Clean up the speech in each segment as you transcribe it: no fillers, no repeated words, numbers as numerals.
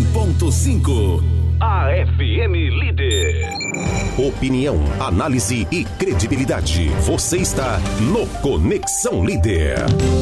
100.5. A FM Líder. Opinião, análise e credibilidade. Você está no Conexão Líder.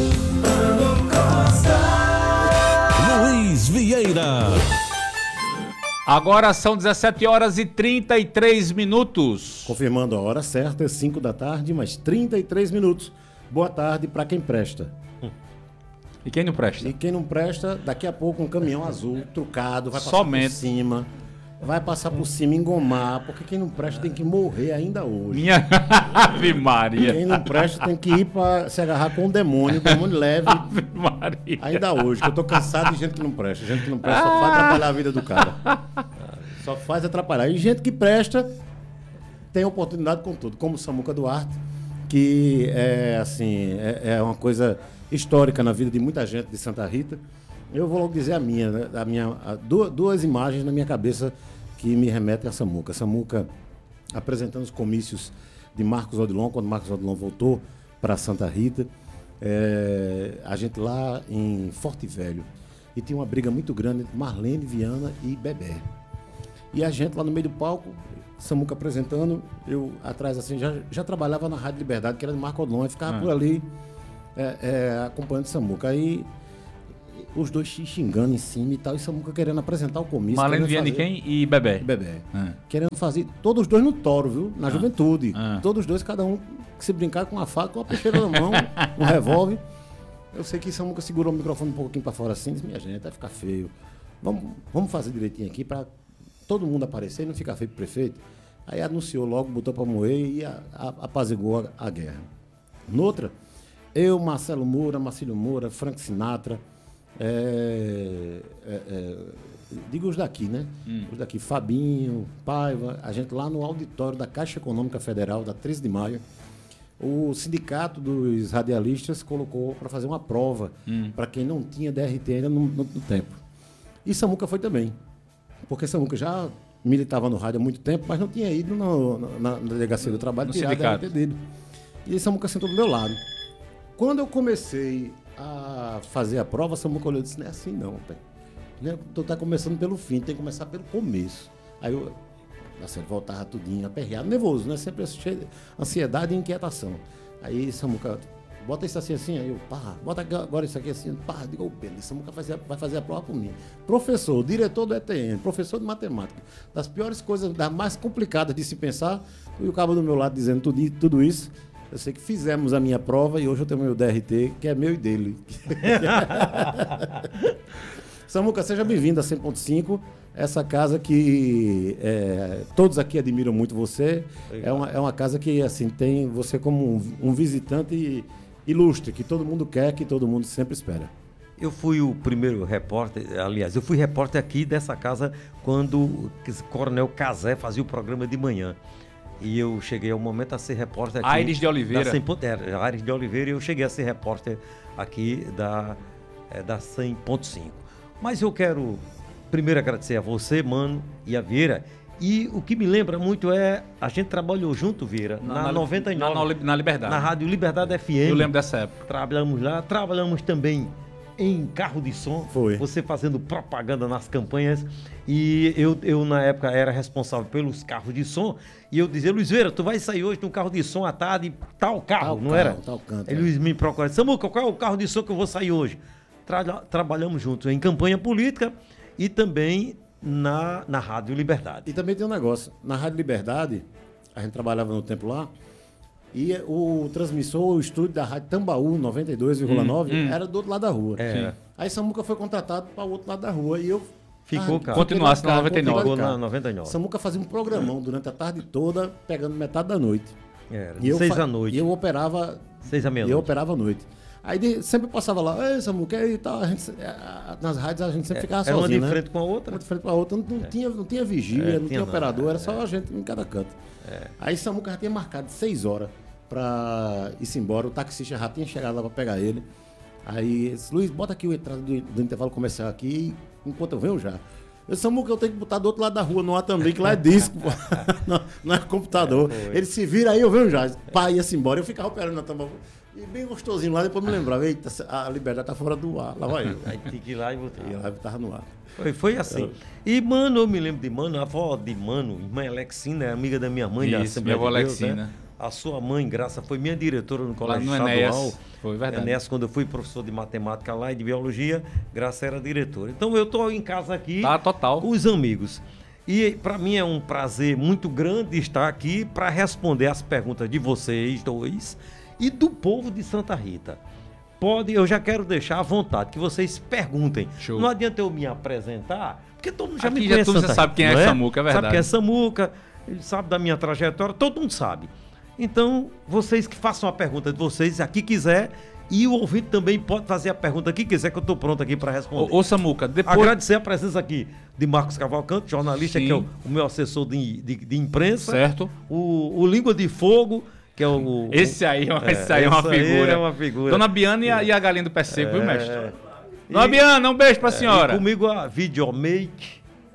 Luiz Vieira. Agora são 17 horas e 33 minutos. Confirmando a hora certa, é 5 da tarde, mais 33 minutos. Boa tarde para quem presta. E quem não presta? E quem não presta, daqui a pouco um caminhão azul, trucado, vai passar Somente. por cima. Vai passar por cima, engomar, porque quem não presta tem que morrer ainda hoje. Minha Ave Maria. Quem não presta tem que ir para se agarrar com o demônio leve Ave Maria. ainda hoje, que eu tô cansado de gente que não presta. Gente que não presta só faz atrapalhar a vida do cara. Só faz atrapalhar. E gente que presta tem oportunidade com tudo, como o Samuca Duarte, que é uma coisa histórica na vida de muita gente de Santa Rita. Eu vou logo dizer duas imagens na minha cabeça que me remetem a Samuca. Samuca apresentando os comícios de Marcos Odilon, quando Marcos Odilon voltou para Santa Rita. A gente lá em Forte Velho. E tinha uma briga muito grande entre Marlene, Viana e Bebé. E a gente lá no meio do palco, Samuca apresentando, eu atrás assim, já trabalhava na Rádio Liberdade, que era de Marcos Odilon, e ficava por ali acompanhando Samuca. Aí os dois se xingando em cima e tal, e Samuca querendo apresentar o comício. Marlene Viana e quem? E Bebé? Bebé. Querendo fazer, todos os dois no toro, viu? Na juventude. Todos os dois, cada um que se brincar com uma faca, com uma peixeira na mão, um revólver. Eu sei que Samuca segurou o microfone um pouquinho pra fora assim, disse, minha gente, vai ficar feio. Vamos fazer direitinho aqui pra todo mundo aparecer e não ficar feio pro prefeito. Aí anunciou logo, botou pra moer e apaziguou a guerra. Noutra, eu, Marcelo Moura, Marcílio Moura, Frank Sinatra, digo os daqui, né? Os daqui, Fabinho, Paiva, a gente lá no auditório da Caixa Econômica Federal, da 13 de maio, o sindicato dos radialistas colocou para fazer uma prova para quem não tinha DRT ainda no tempo. E Samuca foi também, porque Samuca já militava no rádio há muito tempo, mas não tinha ido na delegacia do trabalho tirar a DRT dele. E Samuca sentou do meu lado. Quando eu comecei a fazer a prova, Samuca olhou e disse, não é assim não, pai. Tu tá começando pelo fim, tem que começar pelo começo. Aí eu, voltava tudinho, aperreado, nervoso, né? Sempre cheio de ansiedade e inquietação. Aí Samuca, bota isso assim, aí eu, bota agora isso aqui assim, digo, beleza, Samuca vai fazer a prova por mim. Professor, diretor do ETN, professor de matemática, das piores coisas, das mais complicadas de se pensar, e o cabo do meu lado dizendo tudo isso. Eu sei que fizemos a minha prova e hoje eu tenho meu DRT, que é meu e dele. Samuca, seja bem-vindo a 100.5, essa casa que todos aqui admiram muito você. É uma casa que assim, tem você como um visitante ilustre, que todo mundo quer, que todo mundo sempre espera. Eu fui o primeiro repórter, aliás, eu fui repórter aqui dessa casa quando o Coronel Cazé fazia o programa de manhã. E eu cheguei ao momento a ser repórter aqui. Aires de Oliveira. Aires de Oliveira, e eu cheguei a ser repórter aqui da 100.5. Mas eu quero primeiro agradecer a você, Mano, e a Vieira. E o que me lembra muito a gente trabalhou junto, Vieira, na 99. Na Liberdade. Na Rádio Liberdade FM. Eu lembro dessa época. Trabalhamos lá, trabalhamos também em carro de som. Foi. Você fazendo propaganda nas campanhas. E eu na época, era responsável pelos carros de som. E eu dizia, Luiz Vieira, tu vai sair hoje num carro de som à tarde, tal carro, não era? Tal canto. Aí Luiz me procurou, Samuca, qual é o carro de som que eu vou sair hoje? Trabalhamos juntos em campanha política e também na Rádio Liberdade. E também tem um negócio, na Rádio Liberdade, a gente trabalhava no tempo lá, e o transmissor, o estúdio da Rádio Tambaú, 92,9, era do outro lado da rua. Aí Samuca foi contratado para o outro lado da rua e eu... Continuasse na 99. Ficou na 99. Samuca fazia um programão durante a tarde toda, pegando metade da noite. Era, 6 da noite. E eu operava... 6 da meia-noite. E eu operava à noite. Aí sempre passava lá, ei, Samuca, e tal. Nas rádios a gente sempre ficava sozinho, uma de frente com a outra. Uma de frente com a outra. Não tinha vigia, não tinha operador, era só a gente em cada canto. Aí Samuca já tinha marcado 6 horas para ir embora. O taxista já tinha chegado lá para pegar ele. Aí disse, Luiz, bota aqui o entrada do intervalo comercial aqui, enquanto eu venho já. Eu disse, Samuca, eu tenho que botar do outro lado da rua, não há também, que lá é disco, não é computador. Ele se vira aí, eu venho já. Pai, ia-se embora, eu ficava operando na Tambaú. E bem gostosinho lá, depois me lembrava, eita, a Liberdade tá fora do ar. Lá vai eu. Aí tinha que ir lá e voltar. E lá tava no ar. Foi assim. E, mano, eu me lembro de Mano, a avó de Mano, irmã Alexina, é amiga da minha mãe, da Isso, Assembleia minha avó de Deus, Alexina. né? A sua mãe, Graça, foi minha diretora no Colégio no Estadual. Enéas. Foi verdade. Enéas, quando eu fui professor de matemática lá e de biologia, Graça era diretora. Então eu tô em casa aqui Tá, total. com os amigos. E para mim é um prazer muito grande estar aqui para responder as perguntas de vocês dois e do povo de Santa Rita. Eu já quero deixar à vontade que vocês perguntem. Show. Não adianta eu me apresentar, porque todo mundo já Aqui me já conhece. todo mundo Santa sabe Rita, quem é não Samuca, é verdade. Sabe quem é Samuca, ele sabe da minha trajetória, todo mundo sabe. Então, vocês que façam a pergunta de vocês, a que quiser, e o ouvinte também pode fazer a pergunta que quiser, que eu estou pronto aqui para responder. Ô, Samuca, depois... Agradecer a presença aqui de Marcos Cavalcante, jornalista, Sim. que é o meu assessor de imprensa. Certo. O Língua de Fogo, que é o... Esse aí é uma figura. É uma figura. Dona Biana e a galinha do pé seco, viu, mestre? Dona Biana, um beijo pra senhora. E comigo a videomake,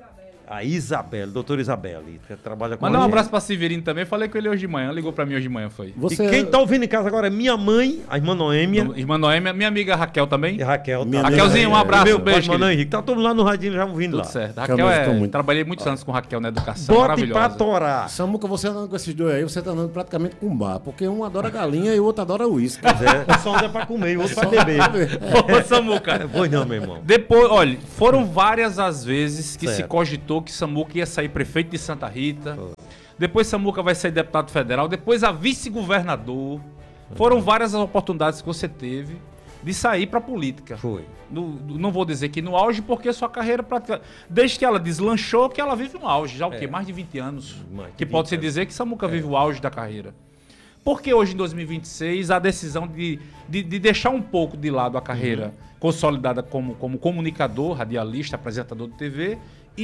a Isabelle, doutora Isabelle, que trabalha com Mandar um a gente. abraço pra Severino também. Falei com ele hoje de manhã. Ligou pra mim hoje de manhã, foi. E quem tá ouvindo em casa agora é minha mãe, a irmã Noêmia. Irmã Noêmia, minha amiga Raquel também. E Raquel. Minha Tá. Raquelzinha, um abraço, Meu um beijo, pai, Mano querido. Henrique. Tá todo mundo lá no radinho já ouvindo Tudo lá. certo. Eu Raquel mesmo tô muito. Trabalhei muitos anos com Raquel na educação. Bote Maravilhosa. pra torar. Samuca, você andando com esses dois aí, você tá andando praticamente com um bar, porque um adora galinha e o outro adora uísque. Só um é pra comer e o outro pra beber. Ô, Samuca. Pois não, meu irmão. Depois, olha, foram várias as vezes que se Certo. cogitou que Samuca ia sair prefeito de Santa Rita. Depois Samuca vai ser deputado federal. Depois a vice-governador. Foram várias as oportunidades que você teve de sair pra política. Foi. Não vou dizer que no auge, porque sua carreira praticamente... Desde que ela deslanchou, que ela vive no auge. Já o quê? Mais de 20 anos. Mais de Que 20 pode-se anos. dizer que Samuca vive o auge da carreira. Por que hoje, em 2026, a decisão de deixar um pouco de lado a carreira consolidada como comunicador, radialista, apresentador de TV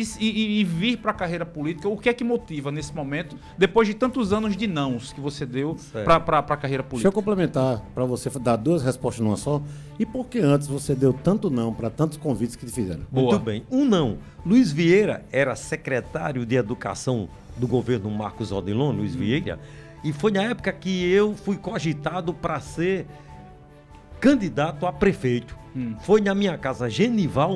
e vir para a carreira política? O que é que motiva nesse momento, depois de tantos anos de nãos que você deu para a carreira Deixa eu política? complementar para você dar duas respostas numa só. E por que antes você deu tanto não para tantos convites que te fizeram? Boa. Muito bem. Não. Luiz Vieira era secretário de Educação do governo Marcos Odilon, Luiz Vieira, e foi na época que eu fui cogitado para ser candidato a prefeito. Foi na minha casa Genival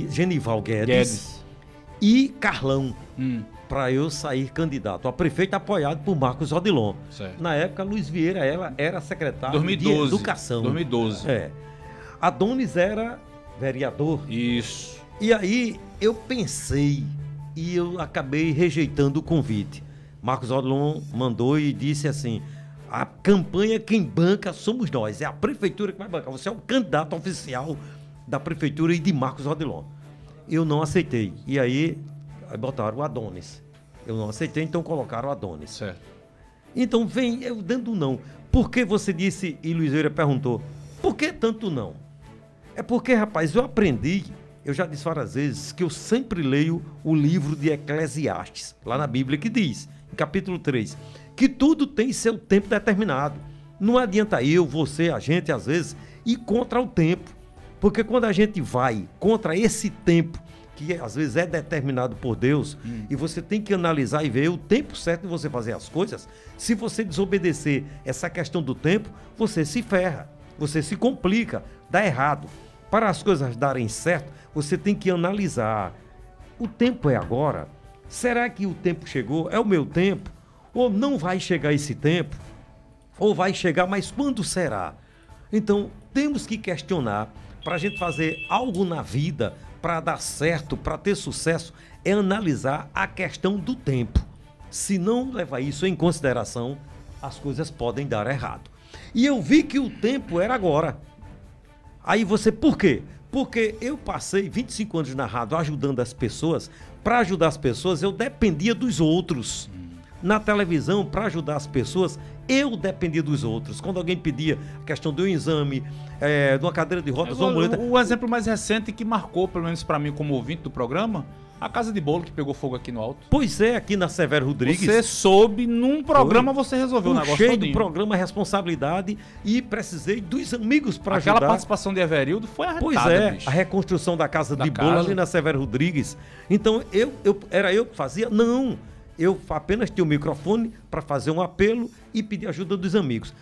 Guedes e Carlão, para eu sair candidato a prefeito apoiado por Marcos Odilon. Certo. Na época, Luiz Vieira era secretário 2012. de Educação. 2012. É. Adonis era vereador. Isso. E aí eu pensei e eu acabei rejeitando o convite. Marcos Odilon mandou e disse assim: a campanha quem banca somos nós, é a prefeitura que vai bancar. Você é o candidato oficial da prefeitura e de Marcos Odilon. Eu não aceitei. E aí botaram o Adonis. Eu não aceitei, então colocaram o Adonis. Certo. Então vem eu dando não. Por que você disse, e Luiz Vieira perguntou, por que tanto não? É porque, rapaz, eu aprendi, eu já disse várias vezes, que eu sempre leio o livro de Eclesiastes, lá na Bíblia, que diz, em capítulo 3, que tudo tem seu tempo determinado. Não adianta eu, você, a gente, às vezes, ir contra o tempo. Porque quando a gente vai contra esse tempo, que às vezes é determinado por Deus, e você tem que analisar e ver o tempo certo de você fazer as coisas, se você desobedecer essa questão do tempo, você se ferra, você se complica, dá errado. Para as coisas darem certo, você tem que analisar. O tempo é agora? Será que o tempo chegou? É o meu tempo? Ou não vai chegar esse tempo? Ou vai chegar, mas quando será? Então, temos que questionar. Para a gente fazer algo na vida, para dar certo, para ter sucesso, é analisar a questão do tempo. Se não levar isso em consideração, as coisas podem dar errado. E eu vi que o tempo era agora. Aí você, por quê? Porque eu passei 25 anos na rádio ajudando as pessoas. Para ajudar as pessoas, eu dependia dos outros. Na televisão, para ajudar as pessoas, eu dependia dos outros. Quando alguém pedia a questão de um exame, de uma cadeira de rodas, uma muleta... O exemplo mais recente que marcou, pelo menos para mim como ouvinte do programa, a casa de bolo que pegou fogo aqui no alto. Pois é, aqui na Severo Rodrigues... Você soube, num programa você resolveu o negócio Puxei todinho. do programa responsabilidade e precisei dos amigos para ajudar. Aquela participação de Everildo foi arretada, Pois é, bicho. a reconstrução da casa Da de bolo casa. ali na Severo Rodrigues. Então, era eu que fazia? Não. Eu apenas tinha o microfone para fazer um apelo e pedir ajuda dos amigos.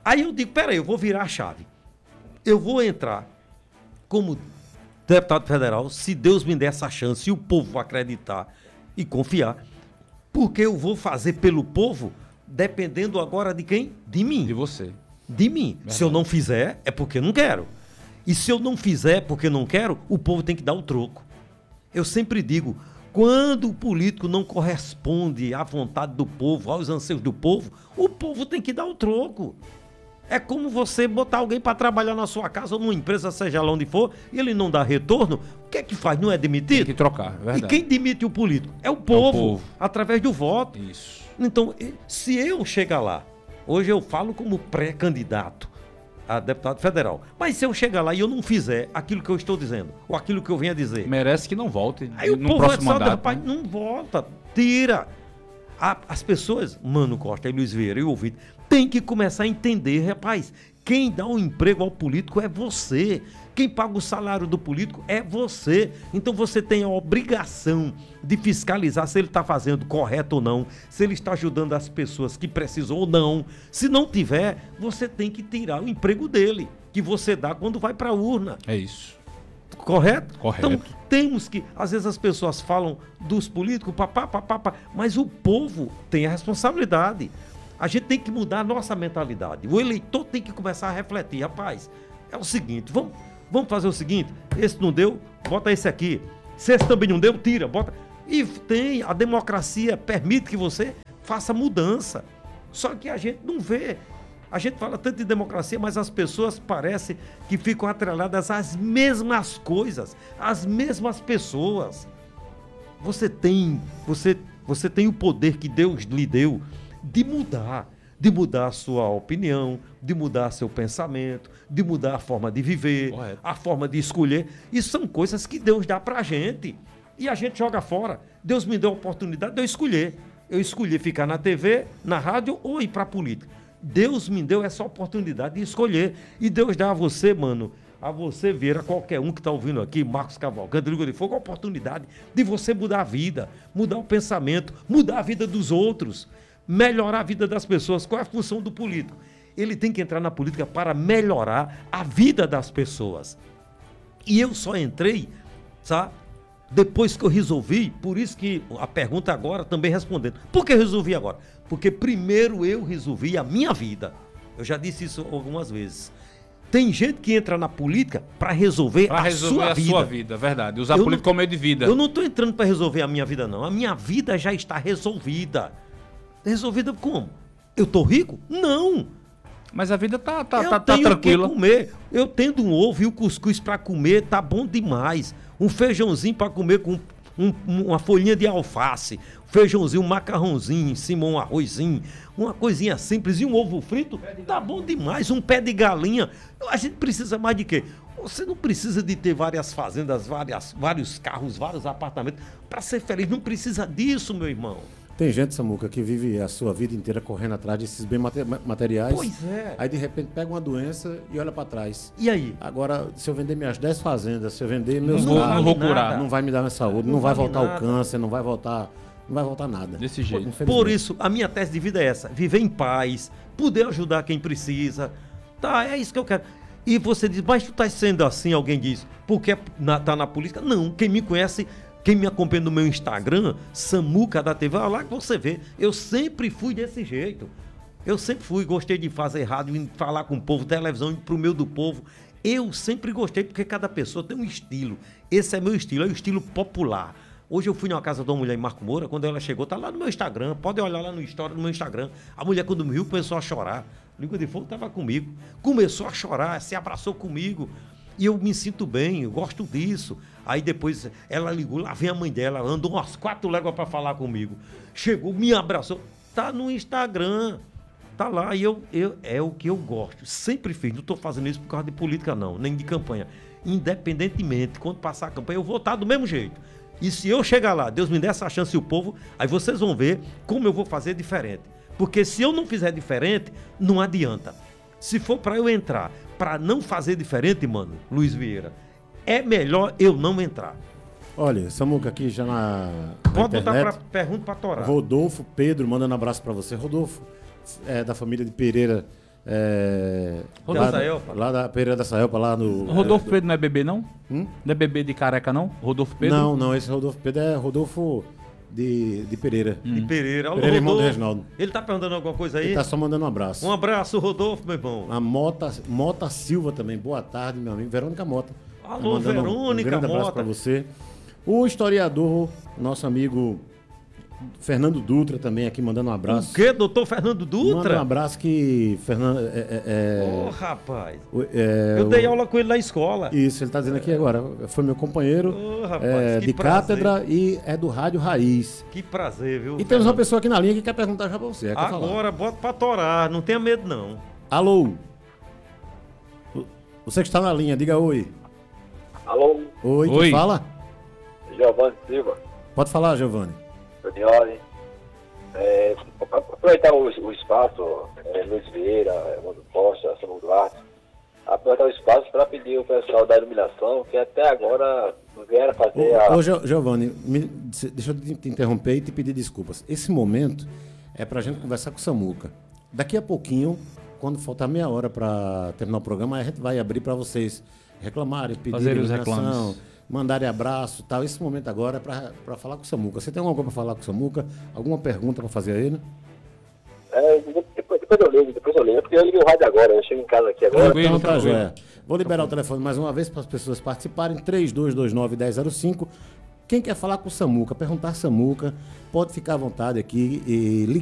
Aí eu digo, peraí, eu vou virar a chave. Eu vou entrar como deputado federal, se Deus me der essa chance e o povo acreditar e confiar, porque eu vou fazer pelo povo, dependendo agora de quem? De mim. De você. De mim. Verdade. Se eu não fizer, é porque não quero. E se eu não fizer porque não quero, o povo tem que dar o troco. Eu sempre digo, quando o político não corresponde à vontade do povo, aos anseios do povo, o povo tem que dar o troco. É como você botar alguém para trabalhar na sua casa ou numa empresa, seja lá onde for, e ele não dá retorno, o que é que faz? Não é demitir? Tem que trocar, é verdade. E quem demite o político? É o povo, através do voto. Isso. Então, se eu chegar lá, hoje eu falo como pré-candidato a deputado federal, mas se eu chegar lá e eu não fizer aquilo que eu estou dizendo, ou aquilo que eu venho a dizer, Merece que não volte aí o no povo vai próximo só, mandato. rapaz, né? não volta, tira. As pessoas, Mano Costa e Luiz Vieira e o ouvido, tem que começar a entender, rapaz, quem dá o emprego ao político é você. Quem paga o salário do político é você. Então você tem a obrigação de fiscalizar se ele está fazendo correto ou não, se ele está ajudando as pessoas que precisam ou não. Se não tiver, você tem que tirar o emprego dele, que você dá quando vai para a urna. É isso. Correto? Correto. Então, temos que... Às vezes as pessoas falam dos políticos, mas o povo tem a responsabilidade. A gente tem que mudar a nossa mentalidade. O eleitor tem que começar a refletir. Rapaz, é o seguinte, vamos fazer o seguinte, esse não deu, bota esse aqui. Se esse também não deu, tira, bota... E tem, a democracia permite que você faça mudança. Só que a gente não vê... A gente fala tanto de democracia, mas as pessoas parecem que ficam atreladas às mesmas coisas, às mesmas pessoas. Você tem o poder que Deus lhe deu de mudar a sua opinião, de mudar seu pensamento, de mudar a forma de viver, Correto. a forma de escolher. Isso são coisas que Deus dá pra gente. E a gente joga fora. Deus me deu a oportunidade de eu escolher. Eu escolhi ficar na TV, na rádio ou ir pra política. Deus me deu essa oportunidade de escolher. E Deus dá a você, mano, a você ver, a qualquer um que está ouvindo aqui, Marcos Cavalcante, Língua de Fogo, a oportunidade de você mudar a vida, mudar o pensamento, mudar a vida dos outros, melhorar a vida das pessoas. Qual é a função do político? Ele tem que entrar na política para melhorar a vida das pessoas. E eu só entrei, sabe? Depois que eu resolvi, por isso que a pergunta agora também respondendo. Por que eu resolvi agora? Porque primeiro eu resolvi a minha vida. Eu já disse isso algumas vezes. Tem gente que entra na política para resolver, Pra resolver a sua vida, verdade. Usar Eu política como meio de vida. Eu não estou entrando para resolver a minha vida, não. A minha vida já está resolvida. Resolvida como? Eu estou rico? Não. Mas a vida tá Eu tenho tranquila. o que comer. Eu tendo um ovo e o cuscuz para comer, tá bom demais. Um feijãozinho para comer com uma folhinha de alface, feijãozinho, um macarrãozinho em cima, um arrozinho, uma coisinha simples e um ovo frito, tá bom demais. Um pé de galinha. A gente precisa mais de quê? Você não precisa de ter várias fazendas, vários carros, vários apartamentos para ser feliz. Não precisa disso, meu irmão. Tem gente, Samuca, que vive a sua vida inteira correndo atrás desses bens materiais. Pois é. Aí, de repente, pega uma doença e olha para trás. E aí? Agora, se eu vender minhas 10 fazendas, se eu vender meus Não carros, vou curar. não vai me dar minha saúde, Não não vai vale voltar nada. o câncer, não vai voltar nada. Desse jeito. Infelizmente. Por isso, a minha tese de vida é essa: viver em paz, poder ajudar quem precisa. Tá, é isso que eu quero. E você diz, mas tu tá sendo assim, alguém diz, porque tá na política? Não, quem me conhece, quem me acompanha no meu Instagram, Samuca da TV, olha lá que você vê. Eu sempre fui desse jeito. Eu sempre fui, gostei de fazer rádio, falar com o povo, televisão, pro meio do povo. Eu sempre gostei, porque cada pessoa tem um estilo. Esse é meu estilo, é o estilo popular. Hoje eu fui numa casa de uma mulher em Marco Moura, quando ela chegou, tá lá no meu Instagram, pode olhar lá no story do meu Instagram. A mulher, quando me viu, começou a chorar. Língua de Fogo estava comigo. Começou a chorar, se abraçou comigo. E eu me sinto bem, eu gosto disso. Aí depois ela ligou, lá vem a mãe dela, andou umas 4 léguas para falar comigo. Chegou, me abraçou. Tá no Instagram, tá lá. E é o que eu gosto. Sempre fiz, não estou fazendo isso por causa de política não, nem de campanha. Independentemente, quando passar a campanha, eu vou estar do mesmo jeito. E se eu chegar lá, Deus me der essa chance e o povo, aí vocês vão ver como eu vou fazer diferente. Porque se eu não fizer diferente, não adianta. Se for para eu entrar, para não fazer diferente, mano, Luiz Vieira, é melhor eu não entrar. Olha, Samuca aqui já na Pode internet. botar pergunta para torar. Rodolfo Pedro mandando abraço para você. Rodolfo, da família de Pereira Lá, Saelpa. lá da Pereira da Saelpa, lá no... Rodolfo Pedro não é bebê, não? Não é bebê de careca, não? Rodolfo Pedro? Não, esse Rodolfo Pedro é Rodolfo de Pereira. De Pereira. Alô, Pereira, irmão do Rodolfo. Reginaldo. Ele tá perguntando alguma coisa aí? Ele tá só mandando um abraço. Um abraço, Rodolfo, meu irmão. A Mota Silva também. Boa tarde, meu amigo. Verônica Mota. Tá Alô, mandando Verônica um grande abraço Mota. para você. O historiador, nosso amigo Fernando Dutra também aqui mandando um abraço. O quê, doutor Fernando Manda um Dutra? abraço que Fernando... Ô, rapaz. Eu dei aula com ele na escola. Isso, ele está dizendo aqui agora. Foi meu companheiro Ô, rapaz, que de prazer. cátedra e é do Rádio Raiz. Que prazer, viu? E temos uma Fernando? pessoa aqui na linha que quer perguntar já para você. Quer falar. Agora, bota pra torar. Não tenha medo, não. Alô? Você que está na linha, diga oi. Alô, Oi, Oi. quem fala? Giovanni Silva, Pode falar, Giovanni. Danioli. Aproveitar o espaço, Luiz Vieira, Mano Costa, Samuel Duarte, aproveitar o espaço para pedir o pessoal da iluminação, que até agora não vieram fazer a... Ô, Giovanni, deixa eu te interromper e te pedir desculpas. Esse momento é pra gente conversar com o Samuca. Daqui a pouquinho, quando faltar meia hora para terminar o programa, a gente vai abrir para vocês reclamarem, Fazerem pedirem os iluminação, reclames. mandarem abraço e tal. Esse momento agora é para falar com o Samuca. Você tem alguma coisa para falar com o Samuca? Alguma pergunta para fazer a ele? Depois eu ligo, porque eu liguei o rádio agora, eu chego em casa aqui agora. Tranquilo, Então tá, tranquilo. joia. Vou liberar o telefone mais uma vez para as pessoas participarem. 3229-1005. Quem quer falar com o Samuca, perguntar Samuca, pode ficar à vontade aqui e ligar.